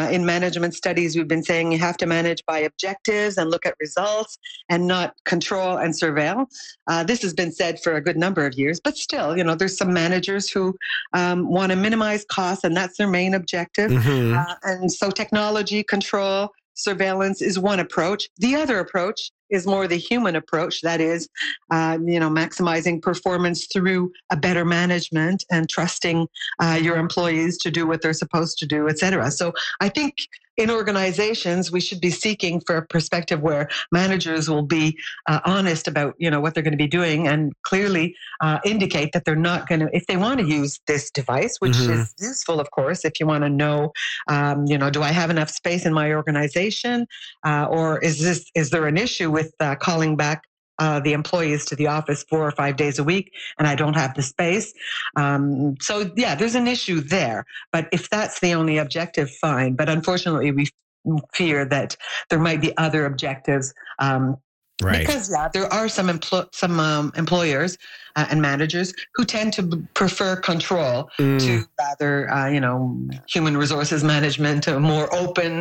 In management studies, we've been saying you have to manage by objectives and look at results and not control and surveil. This has been said for a good number of years, but still, there's some managers who want to minimize costs, and that's their main objective. And so technology control, surveillance is one approach. The other approach is more the human approach. That is, maximizing performance through a better management and trusting your employees to do what they're supposed to do, et cetera. So I think in organizations, we should be seeking for a perspective where managers will be honest about, what they're going to be doing and clearly indicate that they're not going to, if they want to use this device, which is useful, of course, if you want to know, do I have enough space in my organization? Or is there an issue with calling back the employees to the office 4 or 5 days a week and I don't have the space? So yeah, there's an issue there. But if that's the only objective, fine. But unfortunately, we fear that there might be other objectives. Right. Because there are some employers and managers who tend to prefer control to rather, human resources management, more open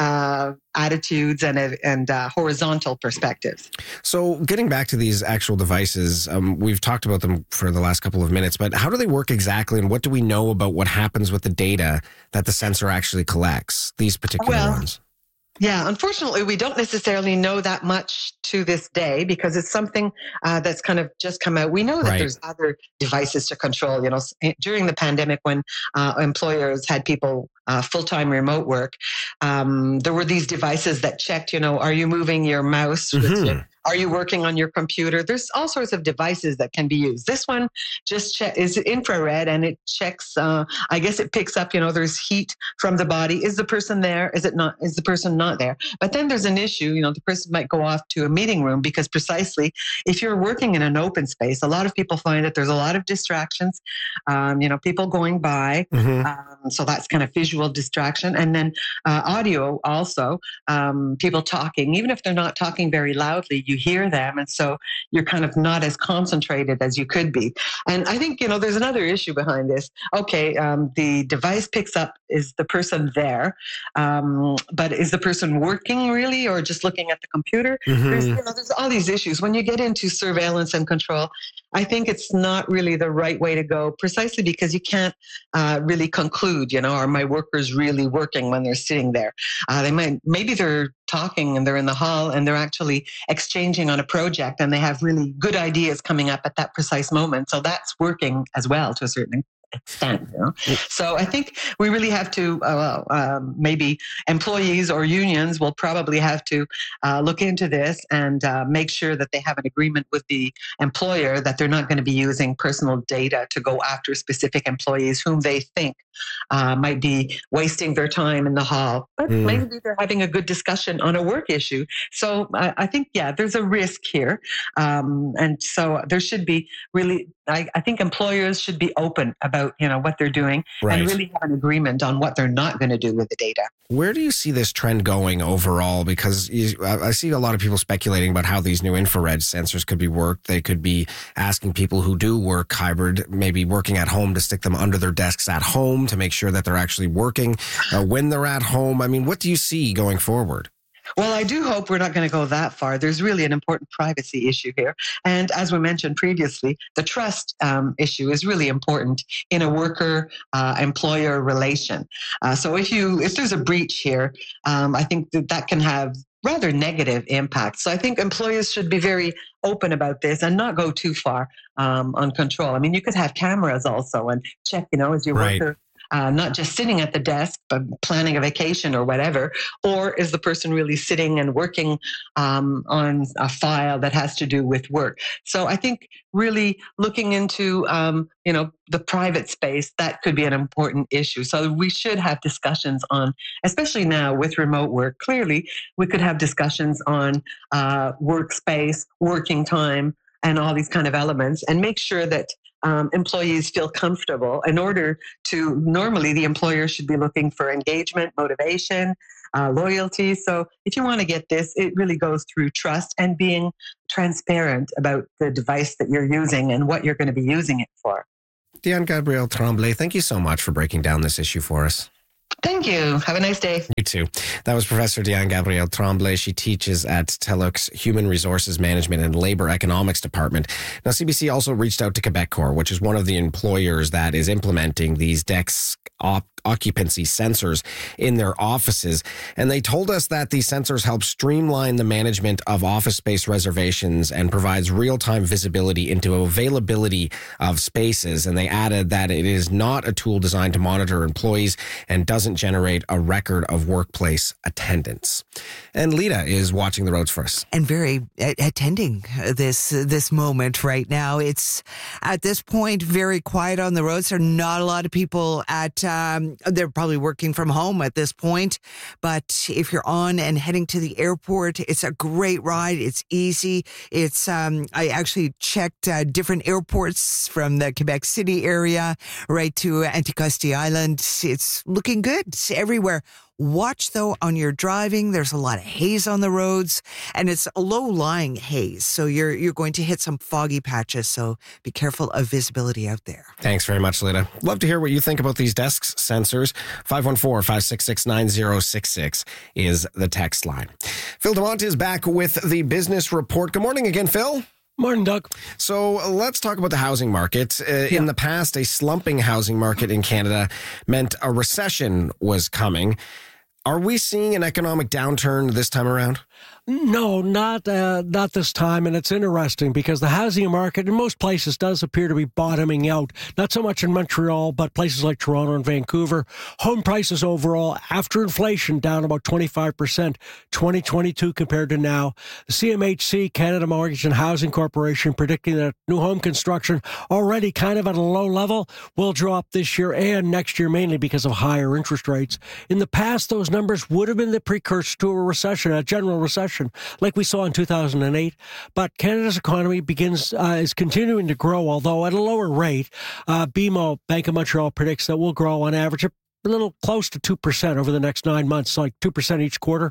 attitudes and horizontal perspectives. So getting back to these actual devices, we've talked about them for the last couple of minutes, but how do they work exactly, and what do we know about what happens with the data that the sensor actually collects, these particular ones? Yeah, unfortunately, we don't necessarily know that much to this day because it's something that's kind of just come out. We know that there's other devices to control. During the pandemic when employers had people full-time remote work, there were these devices that checked, are you moving your mouse? Are you working on your computer? There's all sorts of devices that can be used. This one just is infrared and it checks, I guess it picks up, there's heat from the body. Is the person there? Is it not? Is the person not there? But then there's an issue, the person might go off to a meeting room because precisely if you're working in an open space, a lot of people find that there's a lot of distractions, people going by. So that's kind of visual distraction. And then audio also, people talking, even if they're not talking very loudly, you hear them. And so you're kind of not as concentrated as you could be. And I think, there's another issue behind this. Okay, the device picks up, is the person there? But is the person working really or just looking at the computer? There's all these issues. When you get into surveillance and control, I think it's not really the right way to go, precisely because you can't really conclude, are my workers really working when they're sitting there? Maybe they're talking and they're in the hall and they're actually exchanging on a project and they have really good ideas coming up at that precise moment. So that's working as well to a certain extent. So I think we really have to, maybe employees or unions will probably have to look into this and make sure that they have an agreement with the employer that they're not going to be using personal data to go after specific employees whom they think might be wasting their time in the hall. But maybe they're having a good discussion on a work issue. So I think, there's a risk here. And so there should be really, I think employers should be open about, what they're doing and really have an agreement on what they're not going to do with the data. Where do you see this trend going overall? Because I see a lot of people speculating about how these new infrared sensors could be worked. They could be asking people who do work hybrid, maybe working at home, to stick them under their desks at home to make sure that they're actually working when they're at home. I mean, what do you see going forward? Well, I do hope we're not going to go that far. There's really an important privacy issue here. And as we mentioned previously, the trust issue is really important in a worker-employer relation. So if there's a breach here, I think that can have rather negative impact. So I think employers should be very open about this and not go too far on control. I mean, you could have cameras also and check, as your worker not just sitting at the desk, but planning a vacation or whatever? Or is the person really sitting and working on a file that has to do with work? So I think really looking into, the private space, that could be an important issue. So we should have discussions on, especially now with remote work, clearly we could have discussions on workspace, working time, and all these kind of elements, and make sure that employees feel comfortable. In order to, normally the employer should be looking for engagement, motivation, loyalty. So if you want to get this, it really goes through trust and being transparent about the device that you're using and what you're going to be using it for. Diane Gabrielle Tremblay, thank you so much for breaking down this issue for us. Thank you. Have a nice day. You too. That was Professor Diane Gabrielle Tremblay. She teaches at TELUC's Human Resources Management and Labor Economics Department. Now, CBC also reached out to Quebecor, which is one of the employers that is implementing these desk occupancy sensors in their offices. And they told us that these sensors help streamline the management of office space reservations and provides real-time visibility into availability of spaces. And they added that it is not a tool designed to monitor employees and doesn't generate a record of workplace attendance. And Lita is watching the roads for us. And very attending this moment right now. It's at this point very quiet on the roads. There are not a lot of people they're probably working from home at this point. But if you're on and heading to the airport, it's a great ride. It's easy. It's I actually checked different airports from the Quebec City area right to Anticosti Island. It's looking good everywhere. Watch, though, on your driving. There's a lot of haze on the roads, and it's a low-lying haze, so you're going to hit some foggy patches, so be careful of visibility out there. Thanks very much, Lita. Love to hear what you think about these desk sensors. 514-566-9066 is the text line. Phil Dumont is back with the Business Report. Good morning again, Phil. Morning, Doug. So let's talk about the housing market. In the past, a slumping housing market in Canada meant a recession was coming. Are we seeing an economic downturn this time around? No, not this time. And it's interesting because the housing market in most places does appear to be bottoming out. Not so much in Montreal, but places like Toronto and Vancouver. Home prices overall, after inflation, down about 25%, 2022 compared to now. The CMHC, Canada Mortgage and Housing Corporation, predicting that new home construction, already kind of at a low level, will drop this year and next year, mainly because of higher interest rates. In the past, those numbers would have been the precursor to a recession, a general recession, like we saw in 2008. But Canada's economy is continuing to grow, although at a lower rate. BMO, Bank of Montreal, predicts that we'll grow on average a little close to 2% over the next 9 months, like 2% each quarter.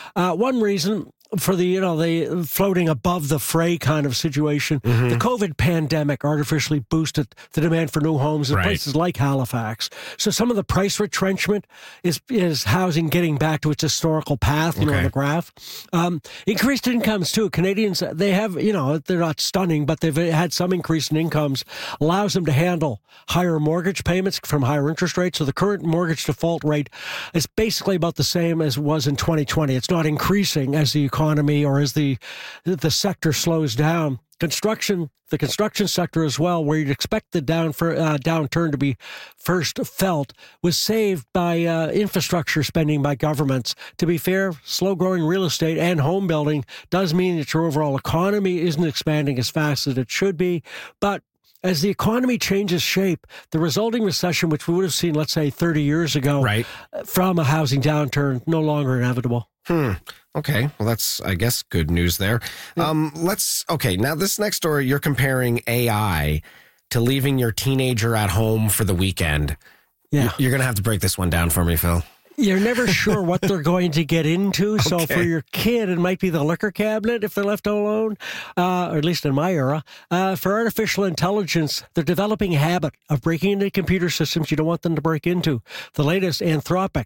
One reason for the floating above the fray kind of situation, the COVID pandemic artificially boosted the demand for new homes in places like Halifax. So some of the price retrenchment is housing getting back to its historical path, on the graph. Increased incomes too. Canadians, they have, they're not stunning, but they've had some increase in incomes, allows them to handle higher mortgage payments from higher interest rates. So the current mortgage default rate is basically about the same as it was in 2020. It's not increasing as the economy or as the sector slows down. The construction sector as well, where you'd expect the downturn to be first felt, was saved by infrastructure spending by governments. To be fair, slow-growing real estate and home building does mean that your overall economy isn't expanding as fast as it should be, but as the economy changes shape, the resulting recession, which we would have seen, let's say, 30 years ago, from a housing downturn, no longer inevitable. Okay. Well, that's, I guess, good news there. Now this next story, you're comparing AI to leaving your teenager at home for the weekend. Yeah. You're going to have to break this one down for me, Phil. You're never sure what they're going to get into. Okay. So for your kid, it might be the liquor cabinet if they're left alone, or at least in my era. For artificial intelligence, they're developing a habit of breaking into computer systems you don't want them to break into. The latest, Anthropic,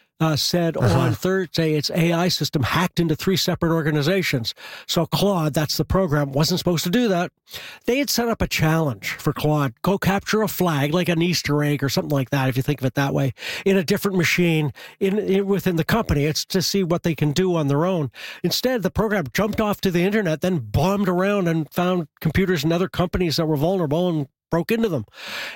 said on Thursday its AI system hacked into 3 separate organizations. So Claude, that's the program, wasn't supposed to do that. They had set up a challenge for Claude. Go capture a flag, like an Easter egg or something like that, if you think of it that way, in a different machine within the company. It's to see what they can do on their own. Instead, the program jumped off to the internet, then bombed around and found computers in other companies that were vulnerable and broke into them.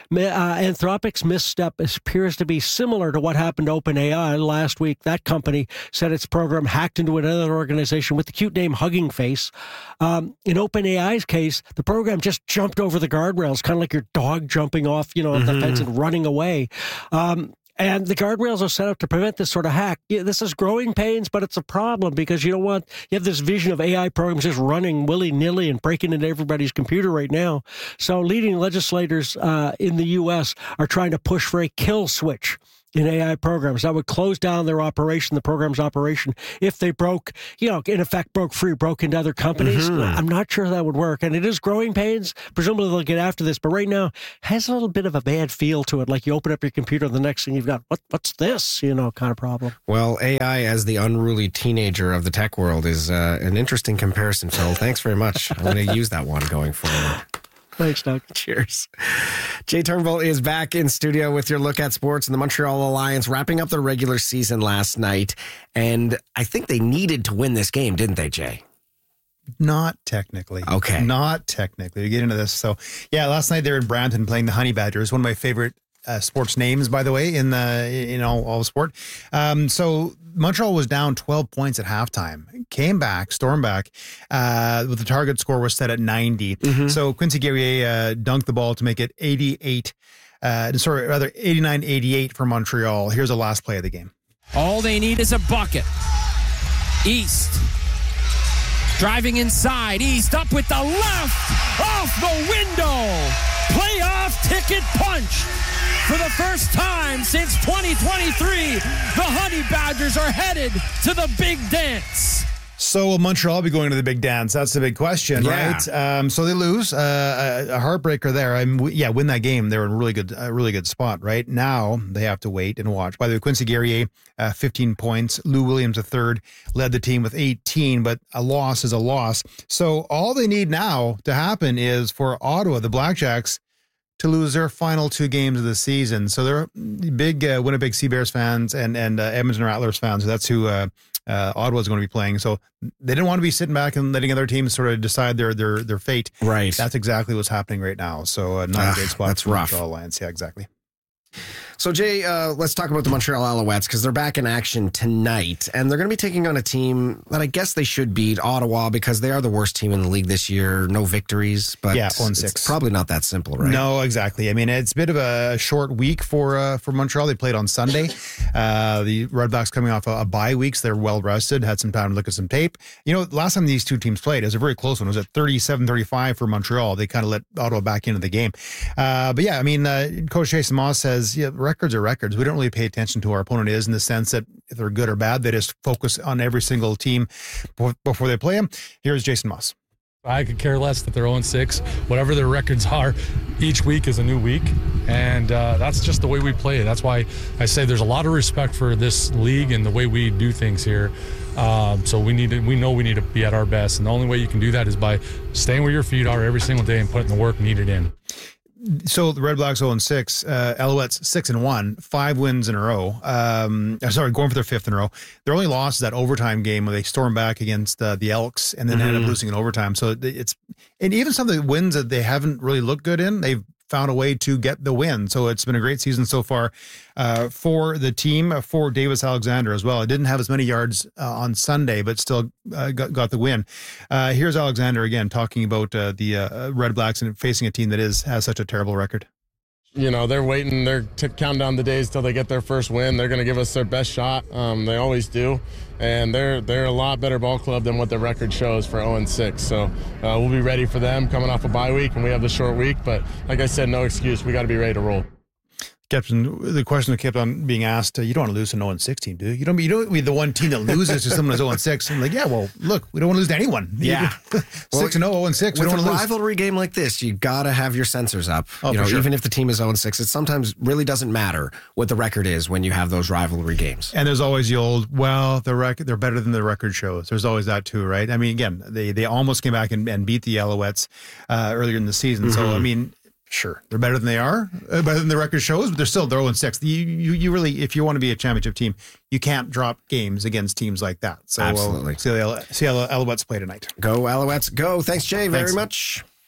Anthropic's misstep appears to be similar to what happened to OpenAI last week. That company said its program hacked into another organization with the cute name Hugging Face. In OpenAI's case, the program just jumped over the guardrails, kind of like your dog jumping off, off the fence and running away. And the guardrails are set up to prevent this sort of hack. This is growing pains, but it's a problem because you have this vision of AI programs just running willy-nilly and breaking into everybody's computer right now. So leading legislators in the U.S. are trying to push for a kill switch in AI programs. That would close down their operation, the program's operation, if they broke, in effect, broke into other companies. Mm-hmm. I'm not sure that would work. And it is growing pains. Presumably they'll get after this. But right now, has a little bit of a bad feel to it. Like you open up your computer, the next thing you've got, what's this, kind of problem. Well, AI as the unruly teenager of the tech world is an interesting comparison, Phil. Thanks very much. I'm going to use that one going forward. Thanks, Doug. Cheers. Jay Turnbull is back in studio with your look at sports, and the Montreal Alliance wrapping up their regular season last night. And I think they needed to win this game, didn't they, Jay? Not technically. Okay. Not technically. We get into this. So, yeah, last night they were in Brampton playing the Honey Badgers, one of my favorite sports names, by the way, in all sport. So Montreal was down 12 points at halftime, stormed back, with the target score was set at 90. Mm-hmm. So Quincy Guerrier dunked the ball to make it 89-88 for Montreal. Here's the last play of the game. All they need is a bucket. East. Driving inside. East up with the left. Off the window. Playoff ticket punch. For the first time since 2023, the Honey Badgers are headed to the big dance. So will Montreal be going to the big dance? That's the big question, right? So they lose. A heartbreaker there. Win that game. They're in a really good spot, right? Now they have to wait and watch. By the way, Quincy Guerrier, 15 points. Lou Williams, a third, led the team with 18, but a loss is a loss. So all they need now to happen is for Ottawa, the Blackjacks, to lose their final two games of the season. So they're big Winnipeg Sea Bears fans and Edmonton Rattlers fans. So that's who Ottawa's going to be playing. So they didn't want to be sitting back and letting other teams sort of decide their fate. Right. That's exactly what's happening right now. So not a great spot. That's for rough. Montreal Alliance. Yeah, exactly. So, Jay, let's talk about the Montreal Alouettes because they're back in action tonight, and they're going to be taking on a team that I guess they should beat, Ottawa, because they are the worst team in the league this year. No victories, but 1-6. It's probably not that simple, right? No, exactly. I mean, it's a bit of a short week for Montreal. They played on Sunday. The Redblacks coming off a bye week, so they're well rested, had some time to look at some tape. Last time these two teams played, it was a very close one. It was at 37-35 for Montreal. They kind of let Ottawa back into the game. But yeah, I mean, Coach Jason Moss says, records are records. We don't really pay attention to who our opponent is in the sense that if they're good or bad, they just focus on every single team before they play them. Here's Jason Moss. I could care less that they're 0-6. Whatever their records are, each week is a new week, and that's just the way we play. That's why I say there's a lot of respect for this league and the way we do things here. So we know we need to be at our best, and the only way you can do that is by staying where your feet are every single day and putting the work needed in. So the Red Blacks 0-6, Alouettes 6-1, 5 wins in a row. Going for their 5th in a row. Their only loss is that overtime game where they stormed back against the Elks and then ended up losing in overtime. So and even some of the wins that they haven't really looked good in, they've found a way to get the win. So it's been a great season so far for the team, for Davis Alexander as well. It didn't have as many yards on Sunday, but still got the win. Here's Alexander again talking about the Red Blacks and facing a team that has such a terrible record. They're waiting. They're counting down the days till they get their first win. They're going to give us their best shot. They always do. And they're a lot better ball club than what their record shows for 0-6. So we'll be ready for them coming off a bye week, and we have the short week. But like I said, no excuse. We got to be ready to roll. Captain, the question that kept on being asked, you don't want to lose an 0-6 team, do you? You don't be the one team that loses to someone who's 0-6. I'm like, yeah, well, look, we don't want to lose to anyone. Yeah. 6-0, 0-6. With a rivalry game like this, you got to have your sensors up. Oh, sure. Even if the team is 0-6, it sometimes really doesn't matter what the record is when you have those rivalry games. And there's always the old, they're better than the record shows. There's always that too, right? I mean, again, they almost came back and beat the Alouettes earlier in the season. Mm-hmm. So, I mean, sure, they're better than they are, better than the record shows, but they're 0-6. You really, if you want to be a championship team, you can't drop games against teams like that. So absolutely. See how the Alouettes play tonight. Go Alouettes, go. Thanks, Jay, very much.